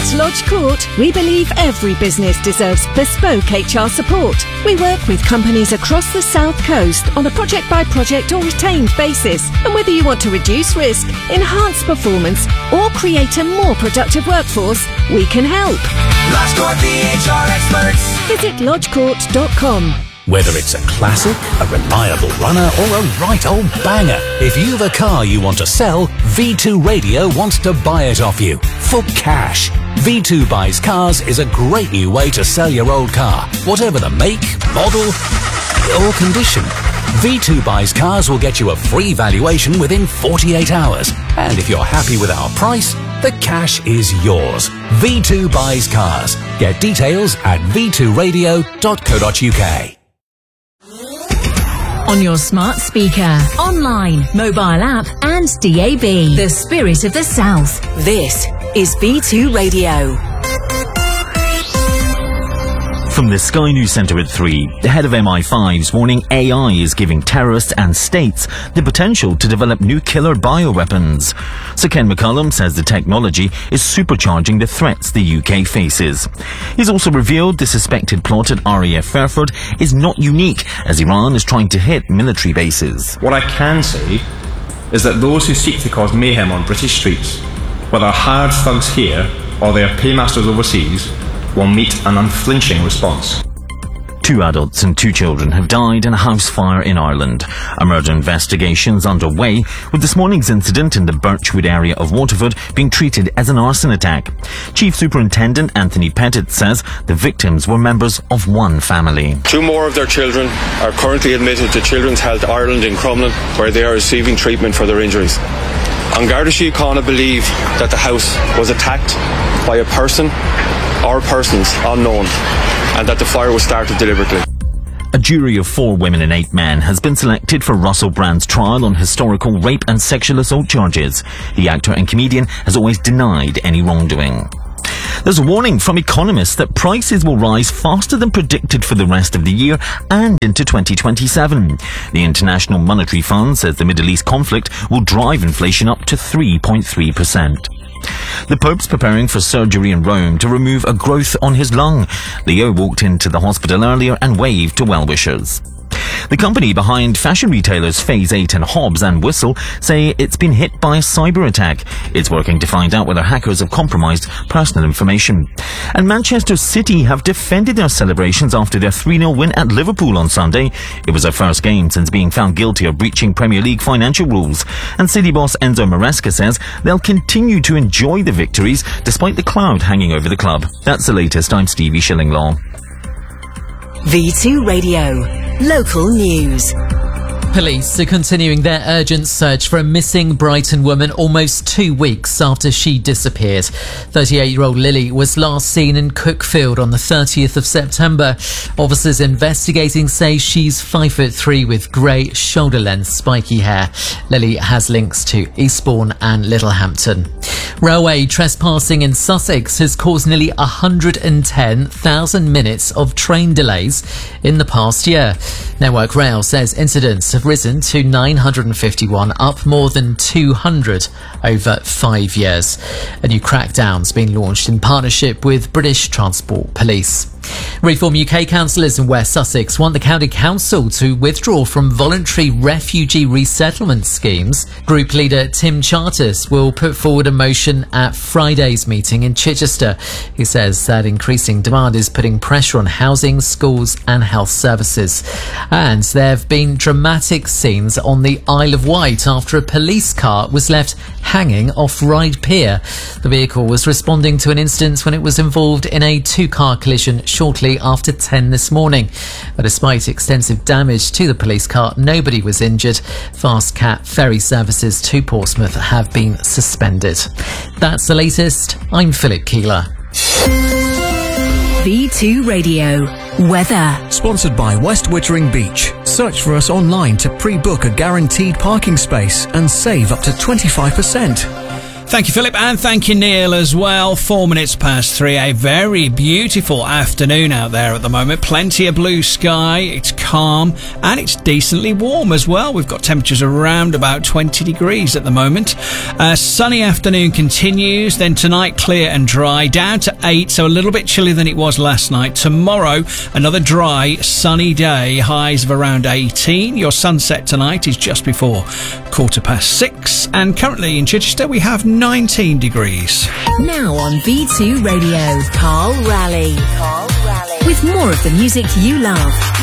At Lodge Court, we believe every business deserves bespoke HR support. We work with companies across the South Coast on a project-by-project or retained basis. And whether you want to reduce risk, enhance performance, or create a more productive workforce, we can help. Lodge Court, the HR experts. Visit lodgecourt.com. Whether it's a classic, a reliable runner, or a right old banger, if you've a car you want to sell, V2 Radio wants to buy it off you for cash. V2 Buys Cars is a great new way to sell your old car, whatever the make, model, or condition. V2 Buys Cars will get you a free valuation within 48 hours. And if you're happy with our price, the cash is yours. V2 Buys Cars. Get details at v2radio.co.uk. On your smart speaker, online, mobile app and DAB. The spirit of the South. This is V2 Radio. From the Sky News Centre at 3, the head of MI5 is warning AI is giving terrorists and states the potential to develop new killer bioweapons. Sir Ken McCullum says the technology is supercharging the threats the UK faces. He's also revealed the suspected plot at RAF Fairford is not unique, as Iran is trying to hit military bases. What I can say is that those who seek to cause mayhem on British streets, whether hard thugs here or their paymasters overseas, will meet an unflinching response. 2 adults and 2 children have died in a house fire in Ireland. A murder investigation is underway, with this morning's incident in the Birchwood area of Waterford being treated as an arson attack. Chief Superintendent Anthony Pettit says the victims were members of one family. 2 more of their children are currently admitted to Children's Health Ireland in Crumlin, where they are receiving treatment for their injuries. An Garda Síochána believe that the house was attacked by a person or persons unknown, and that the fire was started deliberately. A jury of 4 women and 8 men has been selected for Russell Brand's trial on historical rape and sexual assault charges. The actor and comedian has always denied any wrongdoing. There's a warning from economists that prices will rise faster than predicted for the rest of the year and into 2027. The International Monetary Fund says the Middle East conflict will drive inflation up to 3.3%. The Pope's preparing for surgery in Rome to remove a growth on his lung. Leo walked into the hospital earlier and waved to well-wishers. The company behind fashion retailers Phase 8 and Hobbs and Whistle say it's been hit by a cyber attack. It's working to find out whether hackers have compromised personal information. And Manchester City have defended their celebrations after their 3-0 win at Liverpool on Sunday. It was their first game since being found guilty of breaching Premier League financial rules. And City boss Enzo Maresca says they'll continue to enjoy the victories despite the cloud hanging over the club. That's the latest. I'm Stevie Shillinglaw. V2 Radio. Local news. Police are continuing their urgent search for a missing Brighton woman almost 2 weeks after she disappeared. 38-year-old Lily was last seen in Cookfield on the 30th of September. Officers investigating say she's 5'3" with grey shoulder-length spiky hair. Lily has links to Eastbourne and Littlehampton. Railway trespassing in Sussex has caused nearly 110,000 minutes of train delays in the past year. Network Rail says incidents have risen to 951, up more than 200 over 5 years. A new crackdown's been launched in partnership with British Transport Police. Reform UK councillors in West Sussex want the county council to withdraw from voluntary refugee resettlement schemes. Group leader Tim Charters will put forward a motion at Friday's meeting in Chichester. He says that increasing demand is putting pressure on housing, schools and health services. And there have been dramatic scenes on the Isle of Wight after a police car was left hanging off Ryde Pier. The vehicle was responding to an incident when it was involved in a 2-car collision shortly after 10 this morning. But despite extensive damage to the police car, nobody was injured. Fast Cat ferry services to Portsmouth have been suspended. That's the latest. I'm Philip Keeler. V2 Radio. Weather. Sponsored by West Wittering Beach. Search for us online to pre-book a guaranteed parking space and save up to 25%. Thank you, Philip, and thank you, Neil, as well. 4 minutes past 3. A very beautiful afternoon out there at the moment. Plenty of blue sky. It's calm and it's decently warm as well. We've got temperatures around about 20 degrees at the moment. Sunny afternoon continues. Then tonight, clear and dry, down to 8, so a little bit chillier than it was last night. Tomorrow, another dry, sunny day, highs of around 18. Your sunset tonight is just before 6:15, and currently in Chichester we have 19 degrees. Now on V2 Radio, Carl Raleigh. With more of the music you love.